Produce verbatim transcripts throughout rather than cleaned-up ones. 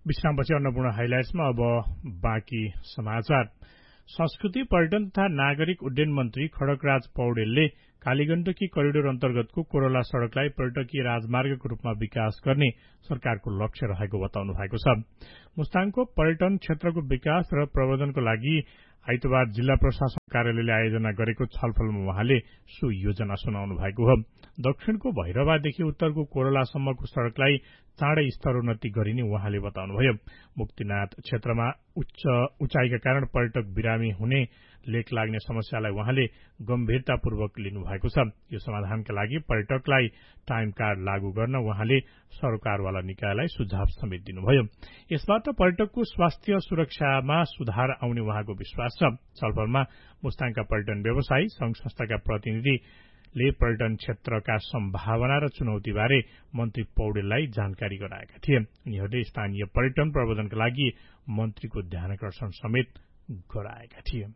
विश्रामपछि अन्नपूर्ण हाइलाइट्समा अब बाँकी समाचार। संस्कृति पर्यटन तथा नागरिक उड्डयन मन्त्री खड्गराज पौडेलले कालीगण्डकी करिडोर अन्तर्गतको कोरोला सड़कलाई पर्यटकीय राजमार्गको रूपमा विकास गर्ने सरकारको लक्ष्य रहेको बताउनु भएको छ। मुस्ताङको पर्यटन क्षेत्रको विकास र प्रबन्धनको लागि आइतबार जिल्ला प्रशासन कार्यालयले आयोजना गरेको छलफलमा उहाँले सो योजना सुनाउनु भएको हो। दक्षिणको भैरवादेखि उत्तरको कोरोलासम्मको सड़कलाई चाँडै स्तरोन्नति गरिने उहाँले बताउनुभयो। मुक्तिनाथ क्षेत्रमा उच्च उचाइका कारण पर्यटक बिरामी हुने लेक लाग्ने समस्यालाई उहाँले गम्भीरतापूर्वक लिनुभएको छ। यो समाधानका लागि पर्यटकलाई टाइम कार्ड लागू गर्न उहाँले सरकारवाला निकायलाई सुझाव समेत दिनुभयो। यसबाट पर्यटकको स्वास्थ्य सुरक्षामा सुधार आउने उहाँको विश्वास छ। छलफलमा मुस्ताङका पर्यटन व्यवसायी संघ संस्थाका प्रतिनिधिले पर्यटन क्षेत्रका सम्भावना र चुनौतीबारे मन्त्री पौडेललाई जानकारी गराएका थिए। उनीहरूले स्थानीय पर्यटन प्रबन्धनका लागि मन्त्रीको ध्यानाकर्षण समेत गराएका थिए।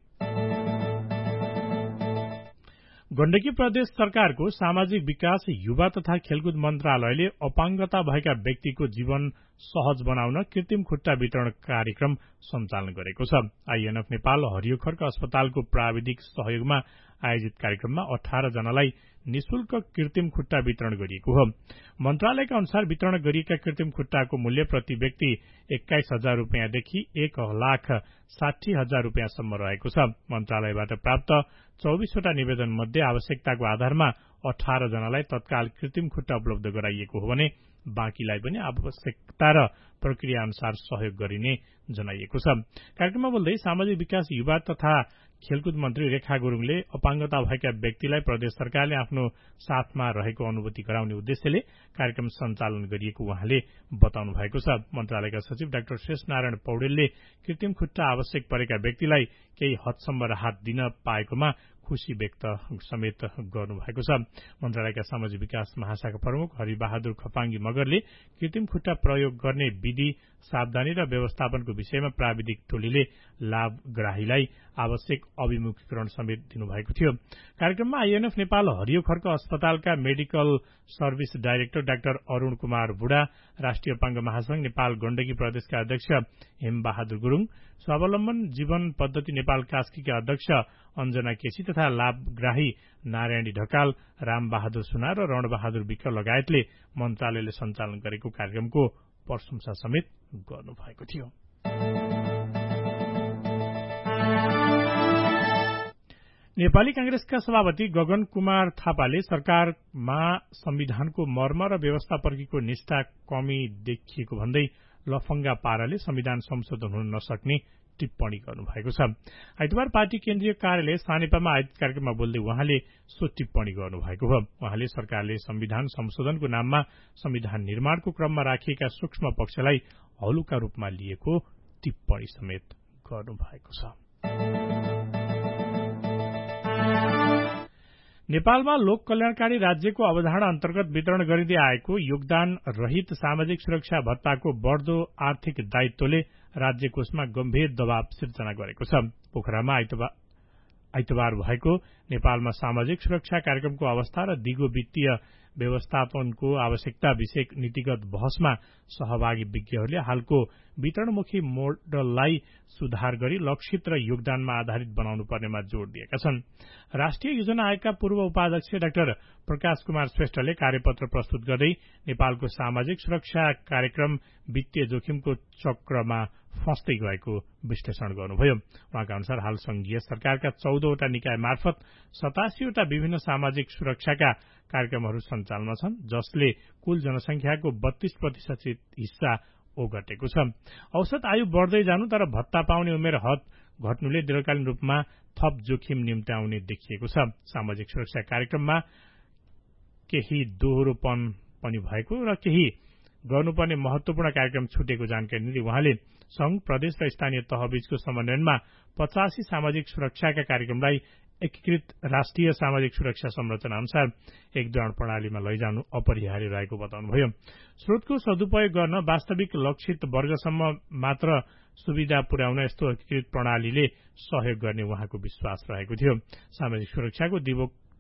गण्डकी प्रदेश सरकारको सामाजिक विकास युवा तथा खेलकुद मन्त्रालयले अपाङ्गता भएका व्यक्तिको जीवन सहज बनाउन कृत्रिम खुट्टा वितरण कार्यक्रम सञ्चालन गरेको छ। आईएनएफ नेपाल हरियो खर्क अस्पतालको प्राविधिक सहयोगमा आयोजित कार्यक्रममा अठार जनालाई निशुल्क कृत्रिम खुट्टा वितरण गरिएको हो। मन्त्रालयका अनुसार वितरण गरिएका कृत्रिम खुट्टाको मूल्य प्रति व्यक्ति एक्काइस हजार रूपियाँदेखि एक लाख साठी हजार रूपियाँसम्म रहेको छ। मन्त्रालयबाट प्राप्त चौबिसवटा निवेदन मध्ये आवश्यकताको आधारमा अठार जनालाई तत्काल कृत्रिम खुट्टा उपलब्ध गराइएको हो भने बाँकीलाई पनि आवश्यकता र प्रक्रिया अनुसार सहयोग गरिने जनाइएको छ। कार्यक्रममा बोल्दै सामाजिक विकास युवा तथा खेलकुद मन्त्री रेखा गुरूङले अपाङ्गता भएका व्यक्तिलाई प्रदेश सरकारले आफ्नो साथमा रहेको अनुभूति गराउने उद्देश्यले कार्यक्रम सञ्चालन गरिएको उहाँले बताउनु भएको छ। मन्त्रालयका सचिव डाक्टर शेष नारायण पौडेलले कृत्रिम खुट्टा आवश्यक परेका व्यक्तिलाई केही हदसम्म राहत दिन पाएकोमा खुशी व्यक्त समेत गर्नुभएको छ। मन्त्रालयका सामाजिक विकास महाशाखा प्रमुख हरिबहादुर खपाङ्गी मगरले कृत्रिम खुट्टा प्रयोग गर्ने विधि सावधानी र व्यवस्थापनको विषयमा प्राविधिक टोलीले लाभग्राहीलाई आवश्यक अभिमुखीकरण समेत दिनुभएको थियो। कार्यक्रममा आईएनएफ नेपाल हरियो खर्क अस्पतालका medical service director doctor Arun Kumar बुढा, राष्ट्रिय अपाङ्ग महासंघ नेपाल गण्डकी प्रदेशका अध्यक्ष हेमबहादुर गुरूङ, स्वावलम्बन जीवन पद्धति नेपाल कास्कीका अध्यक्ष अञ्जना केसी तथा लाभग्राही नारायणी ढकाल, रामबहादुर सुनार र रणबहादुर विक लगायतले मन्त्रालयले सञ्चालन गरेको कार्यक्रमको प्रशंसा समेत गर्नुभएको थियो। नेपाली कांग्रेसका सभापति गगन कुमार थापाले सरकारमा संविधानको मर्म र व्यवस्थाप्रतिको निष्ठा कमी देखिएको भन्दै लफंगा पाराले संविधान संशोधन हुन नसक्ने टिप्पणी गर्नुभएको छ। आइतबार पार्टी केन्द्रीय कार्यालय सानेपामा आयोजित कार्यक्रममा बोल्दै उहाँले सो टिप्पणी गर्नुभएको हो। उहाँले सरकारले संविधान संशोधनको नाममा संविधान निर्माणको क्रममा राखिएका सूक्ष्म पक्षलाई हलुका रूपमा लिएको टिप्पणी समेत गर्नुभएको छ। नेपालमा लोक कल्याणकारी राज्यको अवधारणा अन्तर्गत वितरण गरिँदै आएको योगदान रहित सामाजिक सुरक्षा भत्ताको बढ़दो आर्थिक दायित्वले राज्य कोषमा गम्भीर दबाव सिर्जना गरेको छ। पोखरामा आइतबार भएको नेपालमा सामाजिक सुरक्षा कार्यक्रमको अवस्था र दिगो वित्तीय व्यवस्थापनको आवश्यकता विषयक नीतिगत बहसमा सहभागी विज्ञहरूले हालको वितरणमुखी मोडललाई सुधार गरी लक्षित र योगदानमा आधारित बनाउनु पर्नेमा जोड़ दिएका छन्। राष्ट्रिय योजना आयोगका पूर्व उपाध्यक्ष डाक्टर प्रकाश कुमार श्रेष्ठले कार्यपत्र प्रस्तुत गर्दै नेपालको सामाजिक सुरक्षा कार्यक्रम वित्तीय जोखिमको चक्रमा फस्दै गएको विश्लेषण गर्नुभयो। उहाँका अनुसार हाल संघीय सरकारका चौधवटा निकाय मार्फत सतासीवटा विभिन्न सामाजिक सुरक्षाका कार्यक्रमहरू सञ्चालनमा छन्, जसले कुल जनसंख्याको बत्तीस प्रतिशत हिस्सा ओगटेको छ। औसत आयु बढ़दै जानु तर भत्ता पाउने उमेर हद घट्नुले दीर्घकालीन रूपमा थप जोखिम निम्त्याउने देखिएको छ। सामाजिक सुरक्षा कार्यक्रममा केही दोहोरोपन पनि भएको र केही गर्नुपर्ने महत्वपूर्ण कार्यक्रम छुटेको जानकारी दिँदै उहाँले संघ, प्रदेश र स्थानीय तहबीचको समन्वयनमा पचासी सामाजिक सुरक्षाका कार्यक्रमलाई एकीकृत राष्ट्रिय सामाजिक सुरक्षा संरचना अनुसार एकदुवाण प्रणालीमा लैजानु अपरिहार्य रहेको बताउनुभयो। स्रोतको सदुपयोग गर्न वास्तविक लक्षित वर्गसम्म मात्र सुविधा पुर्याउन यस्तो एकीकृत प्रणालीले सहयोग गर्ने उहाँको विश्वास रहेको थियो। सामाजिक सुरक्षाको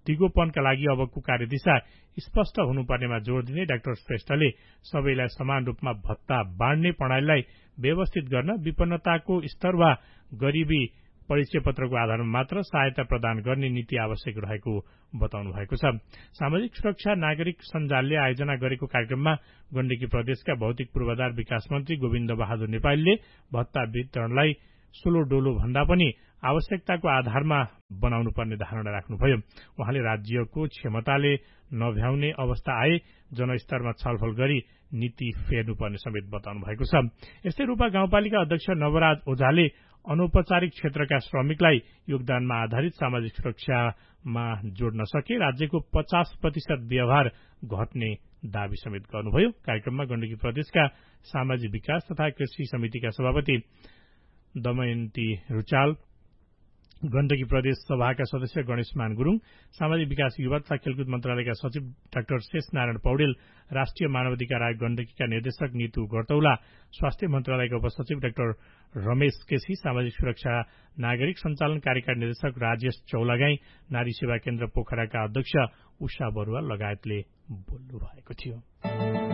दिगोपनका लागि अबको कार्यदिशा स्पष्ट हुनुपर्नेमा जोड़ दिँदै डाक्टर श्रेष्ठले सबैलाई समान रूपमा भत्ता बाँड्ने प्रणालीलाई व्यवस्थित गर्न विपन्नताको स्तर वा गरीबी परिचय पत्रको आधारमा मात्र सहायता प्रदान गर्ने नीति आवश्यक रहेको बताउनु भएको छ। सामाजिक सुरक्षा नागरिक सञ्जालले आयोजना गरेको कार्यक्रममा गण्डकी प्रदेशका भौतिक पूर्वाधार विकास मन्त्री गोविन्द बहादुर नेपालले भत्ता वितरणलाई सोलो डोलो भन्दा पनि आवश्यकताको आधारमा बनाउनु पर्ने धारणा राख्नुभयो। उहाँले राज्यको क्षमताले नभ्याउने अवस्था आए जनस्तरमा छलफल गरी नीति फेर्नुपर्ने समेत बताउनु भएको छ। यस्तै रूपा गाउँपालिका अध्यक्ष नवराज ओझाले अनौपचारिक क्षेत्रका श्रमिकलाई योगदानमा आधारित सामाजिक सुरक्षामा जोड्न सके राज्यको पचास प्रतिशत व्यवहार घट्ने दावी समेत गर्नुभयो। कार्यक्रममा गण्डकी प्रदेशका सामाजिक विकास तथा कृषि समितिका सभापति दमयन्ती रुचाल, गण्डकी प्रदेश सभाका सदस्य गणेशमान गुरूङ, सामाजिक विकास युवा तथा खेलकुद मन्त्रालयका सचिव डाक्टर शेष नारायण पौडेल, राष्ट्रिय मानवाधिकार आयोग गण्डकीका निर्देशक नीतू गर्तौला, स्वास्थ्य मन्त्रालयका उपसचिव डाक्टर रमेश केसी, सामाजिक सुरक्षा नागरिक सञ्चालन कार्यकारी निर्देशक राजेश चौलागाई, नारी सेवा केन्द्र पोखराका अध्यक्ष उषा बरुवा लगायतले बोल्नु भएको थियो।